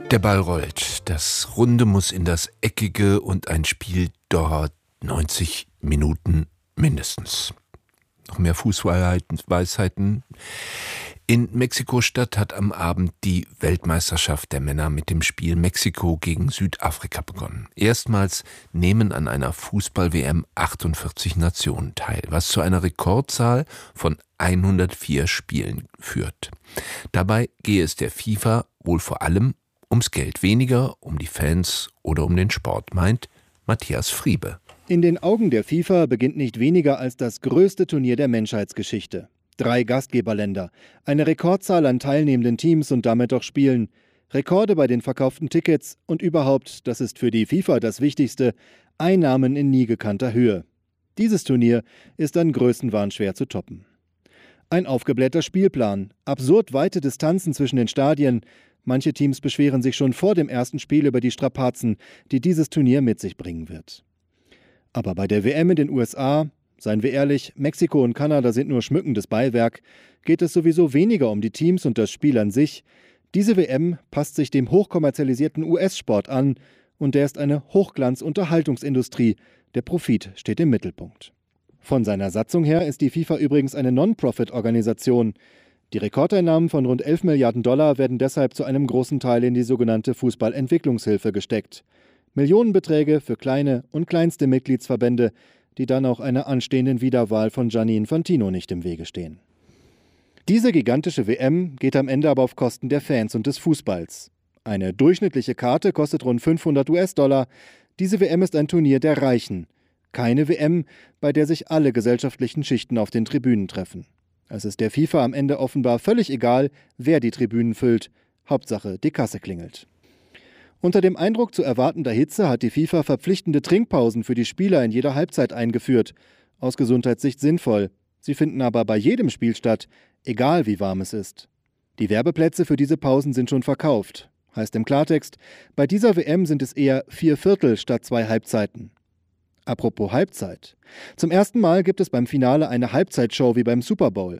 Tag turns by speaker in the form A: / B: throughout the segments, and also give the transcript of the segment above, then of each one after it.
A: Der Ball rollt, das Runde muss in das Eckige und ein Spiel dauert 90 Minuten mindestens. Noch mehr Fußweisheiten. In Mexiko-Stadt hat am Abend die Weltmeisterschaft der Männer mit dem Spiel Mexiko gegen Südafrika begonnen. Erstmals nehmen an einer Fußball-WM 48 Nationen teil, was zu einer Rekordzahl von 104 Spielen führt. Dabei gehe es der FIFA wohl vor allem ums Geld, weniger um die Fans oder um den Sport, meint Matthias Friebe.
B: In den Augen der FIFA beginnt nicht weniger als das größte Turnier der Menschheitsgeschichte. 3 Gastgeberländer, eine Rekordzahl an teilnehmenden Teams und damit auch Spielen, Rekorde bei den verkauften Tickets und überhaupt, das ist für die FIFA das Wichtigste, Einnahmen in nie gekannter Höhe. Dieses Turnier ist an Größenwahn schwer zu toppen. Ein aufgeblähter Spielplan, absurd weite Distanzen zwischen den Stadien. Manche Teams beschweren sich schon vor dem ersten Spiel über die Strapazen, die dieses Turnier mit sich bringen wird. Aber bei der WM in den USA, seien wir ehrlich, Mexiko und Kanada sind nur schmückendes Beiwerk, geht es sowieso weniger um die Teams und das Spiel an sich. Diese WM passt sich dem hochkommerzialisierten US-Sport an und der ist eine Hochglanz-Unterhaltungsindustrie. Der Profit steht im Mittelpunkt. Von seiner Satzung her ist die FIFA übrigens eine Non-Profit-Organisation. Die Rekordeinnahmen von rund 11 Milliarden Dollar werden deshalb zu einem großen Teil in die sogenannte Fußballentwicklungshilfe gesteckt. Millionenbeträge für kleine und kleinste Mitgliedsverbände, die dann auch einer anstehenden Wiederwahl von Gianni Infantino nicht im Wege stehen. Diese gigantische WM geht am Ende aber auf Kosten der Fans und des Fußballs. Eine durchschnittliche Karte kostet rund 500 US-Dollar. Diese WM ist ein Turnier der Reichen. Keine WM, bei der sich alle gesellschaftlichen Schichten auf den Tribünen treffen. Es ist der FIFA am Ende offenbar völlig egal, wer die Tribünen füllt. Hauptsache, die Kasse klingelt. Unter dem Eindruck zu erwartender Hitze hat die FIFA verpflichtende Trinkpausen für die Spieler in jeder Halbzeit eingeführt. Aus Gesundheitssicht sinnvoll. Sie finden aber bei jedem Spiel statt, egal wie warm es ist. Die Werbeplätze für diese Pausen sind schon verkauft. Heißt im Klartext, bei dieser WM sind es eher 4/4 statt 2 Halbzeiten. Apropos Halbzeit. Zum ersten Mal gibt es beim Finale eine Halbzeitshow wie beim Super Bowl.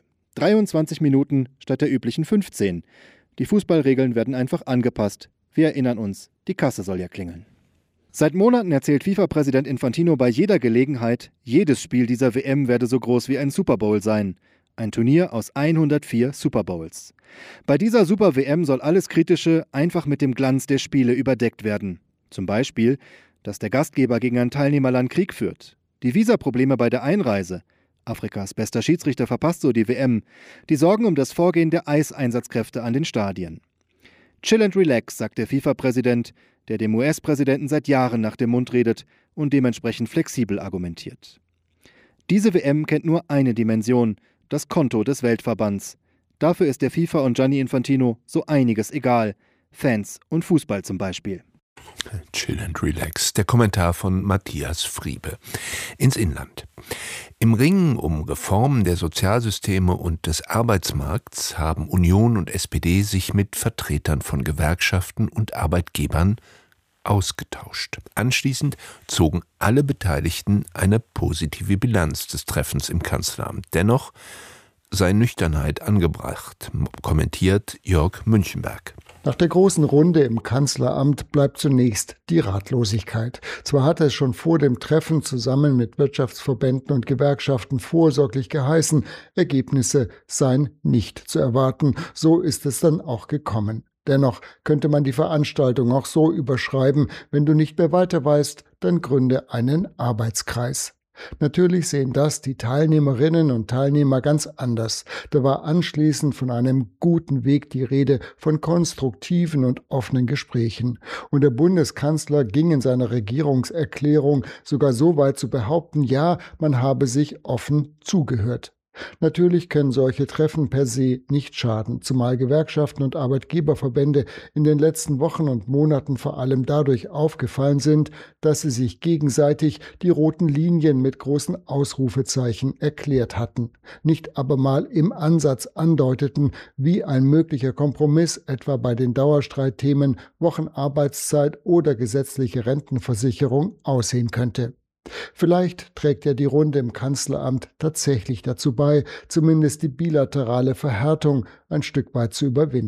B: 23 Minuten statt der üblichen 15. Die Fußballregeln werden einfach angepasst. Wir erinnern uns, die Kasse soll ja klingeln. Seit Monaten erzählt FIFA-Präsident Infantino bei jeder Gelegenheit, jedes Spiel dieser WM werde so groß wie ein Super Bowl sein. Ein Turnier aus 104 Super Bowls. Bei dieser Super-WM soll alles Kritische einfach mit dem Glanz der Spiele überdeckt werden. Zum Beispiel, dass der Gastgeber gegen ein Teilnehmerland Krieg führt. Die Visaprobleme bei der Einreise. Afrikas bester Schiedsrichter verpasst so die WM. Die Sorgen um das Vorgehen der ICE-Einsatzkräfte an den Stadien. Chill and relax, sagt der FIFA-Präsident, der dem US-Präsidenten seit Jahren nach dem Mund redet und dementsprechend flexibel argumentiert. Diese WM kennt nur eine Dimension, das Konto des Weltverbands. Dafür ist der FIFA und Gianni Infantino so einiges egal. Fans und Fußball zum Beispiel.
A: Chill and relax. Der Kommentar von Matthias Friebe. Ins Inland. Im Ringen um Reformen der Sozialsysteme und des Arbeitsmarkts haben Union und SPD sich mit Vertretern von Gewerkschaften und Arbeitgebern ausgetauscht. Anschließend zogen alle Beteiligten eine positive Bilanz des Treffens im Kanzleramt. Dennoch sei Nüchternheit angebracht, kommentiert Jörg Münchenberg.
C: Nach der großen Runde im Kanzleramt bleibt zunächst die Ratlosigkeit. Zwar hatte es schon vor dem Treffen zusammen mit Wirtschaftsverbänden und Gewerkschaften vorsorglich geheißen, Ergebnisse seien nicht zu erwarten. So ist es dann auch gekommen. Dennoch könnte man die Veranstaltung auch so überschreiben: Wenn du nicht mehr weiter weißt, dann gründe einen Arbeitskreis. Natürlich sehen das die Teilnehmerinnen und Teilnehmer ganz anders. Da war anschließend von einem guten Weg die Rede, von konstruktiven und offenen Gesprächen. Und der Bundeskanzler ging in seiner Regierungserklärung sogar so weit zu behaupten, ja, man habe sich offen zugehört. Natürlich können solche Treffen per se nicht schaden, zumal Gewerkschaften und Arbeitgeberverbände in den letzten Wochen und Monaten vor allem dadurch aufgefallen sind, dass sie sich gegenseitig die roten Linien mit großen Ausrufezeichen erklärt hatten, nicht aber mal im Ansatz andeuteten, wie ein möglicher Kompromiss etwa bei den Dauerstreitthemen Wochenarbeitszeit oder gesetzliche Rentenversicherung aussehen könnte. Vielleicht trägt ja die Runde im Kanzleramt tatsächlich dazu bei, zumindest die bilaterale Verhärtung ein Stück weit zu überwinden.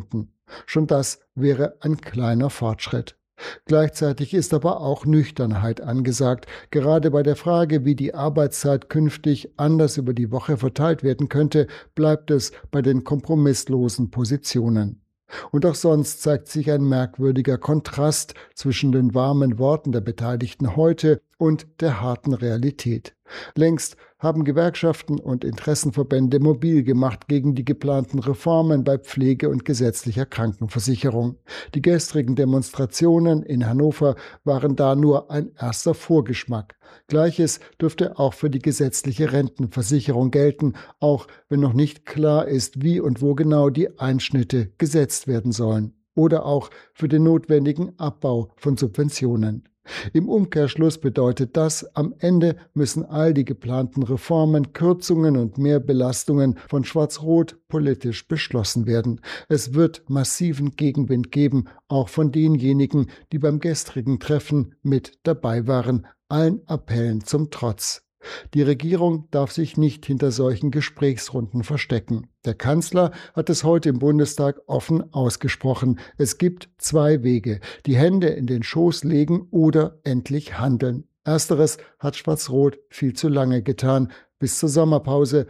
C: Schon das wäre ein kleiner Fortschritt. Gleichzeitig ist aber auch Nüchternheit angesagt, gerade bei der Frage, wie die Arbeitszeit künftig anders über die Woche verteilt werden könnte, bleibt es bei den kompromisslosen Positionen. Und auch sonst zeigt sich ein merkwürdiger Kontrast zwischen den warmen Worten der Beteiligten heute und der harten Realität. Längst haben Gewerkschaften und Interessenverbände mobil gemacht gegen die geplanten Reformen bei Pflege und gesetzlicher Krankenversicherung. Die gestrigen Demonstrationen in Hannover waren da nur ein erster Vorgeschmack. Gleiches dürfte auch für die gesetzliche Rentenversicherung gelten, auch wenn noch nicht klar ist, wie und wo genau die Einschnitte gesetzt werden sollen. Oder auch für den notwendigen Abbau von Subventionen. Im Umkehrschluss bedeutet das, am Ende müssen all die geplanten Reformen, Kürzungen und Mehrbelastungen von Schwarz-Rot politisch beschlossen werden. Es wird massiven Gegenwind geben, auch von denjenigen, die beim gestrigen Treffen mit dabei waren, allen Appellen zum Trotz. Die Regierung darf sich nicht hinter solchen Gesprächsrunden verstecken. Der Kanzler hat es heute im Bundestag offen ausgesprochen. Es gibt zwei Wege: die Hände in den Schoß legen oder endlich handeln. Ersteres hat Schwarz-Rot viel zu lange getan. Bis zur Sommerpause